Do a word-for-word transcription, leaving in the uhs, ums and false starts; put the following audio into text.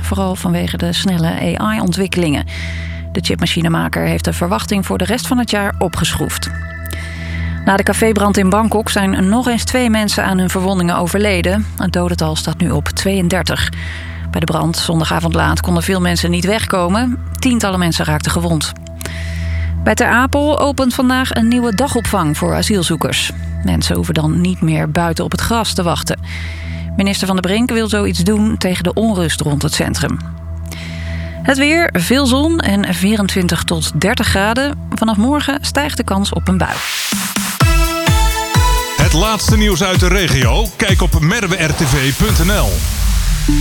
vooral vanwege de snelle A I-ontwikkelingen. De chipmachinemaker heeft de verwachting voor de rest van het jaar opgeschroefd. Na de cafébrand in Bangkok zijn nog eens twee mensen aan hun verwondingen overleden. Het dodental staat nu op tweeëndertig. Bij de brand zondagavond laat konden veel mensen niet wegkomen. Tientallen mensen raakten gewond. Bij Ter Apel opent vandaag een nieuwe dagopvang voor asielzoekers. Mensen hoeven dan niet meer buiten op het gras te wachten. Minister Van der Brink wil zoiets doen tegen de onrust rond het centrum. Het weer, veel zon en vierentwintig tot dertig graden. Vanaf morgen stijgt de kans op een bui. Het laatste nieuws uit de regio? Kijk op merwe r t v punt n l.